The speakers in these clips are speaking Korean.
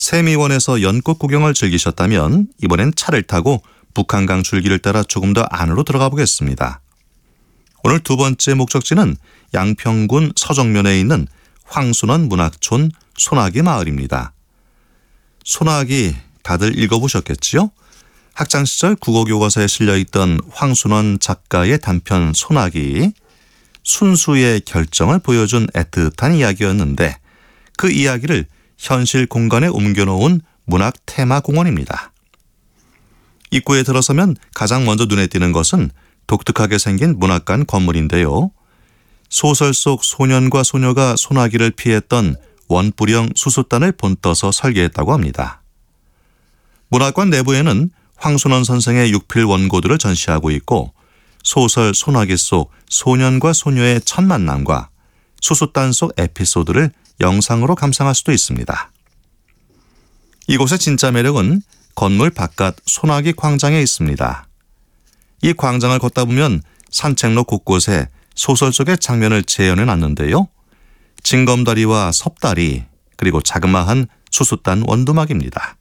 세미원에서 연꽃 구경을 즐기셨다면 이번엔 차를 타고 북한강 줄기를 따라 조금 더 안으로 들어가 보겠습니다. 오늘 두 번째 목적지는 양평군 서정면에 있는 황순원 문학촌 소나기 마을입니다. 소나기 다들 읽어보셨겠지요? 학창시절 국어교과서에 실려있던 황순원 작가의 단편 소나기, 순수의 결정을 보여준 애틋한 이야기였는데 그 이야기를 현실 공간에 옮겨놓은 문학 테마공원입니다. 입구에 들어서면 가장 먼저 눈에 띄는 것은 독특하게 생긴 문학관 건물인데요. 소설 속 소년과 소녀가 소나기를 피했던 원뿔형 수숫단을 본떠서 설계했다고 합니다. 문학관 내부에는 황순원 선생의 육필 원고들을 전시하고 있고 소설 소나기 속 소년과 소녀의 첫 만남과 수숫단 속 에피소드를 영상으로 감상할 수도 있습니다. 이곳의 진짜 매력은 건물 바깥 소나기 광장에 있습니다. 이 광장을 걷다 보면 산책로 곳곳에 소설 속의 장면을 재현해 놨는데요. 징검다리와 섭다리 그리고 자그마한 수숫단 원두막입니다.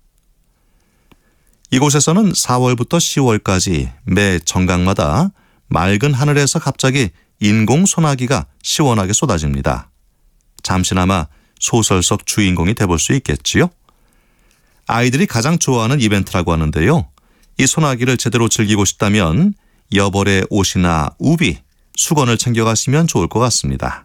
이곳에서는 4월부터 10월까지 매 정각마다 맑은 하늘에서 갑자기 인공 소나기가 시원하게 쏟아집니다. 잠시나마 소설 속 주인공이 돼볼 수 있겠지요? 아이들이 가장 좋아하는 이벤트라고 하는데요. 이 소나기를 제대로 즐기고 싶다면 여벌의 옷이나 우비, 수건을 챙겨가시면 좋을 것 같습니다.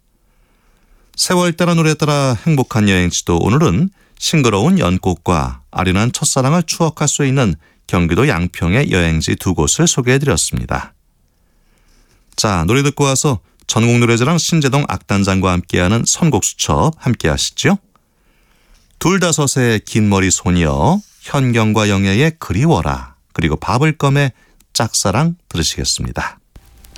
세월 따라 노래 따라 행복한 여행지도 오늘은 싱그러운 연꽃과 아련한 첫사랑을 추억할 수 있는 경기도 양평의 여행지 두 곳을 소개해드렸습니다. 자, 노래 듣고 와서 전국노래자랑 신재동 악단장과 함께하는 선곡수첩 함께 하시죠. 둘다섯의 긴 머리 소녀, 현경과 영애의 그리워라, 그리고 바블검의 짝사랑 들으시겠습니다.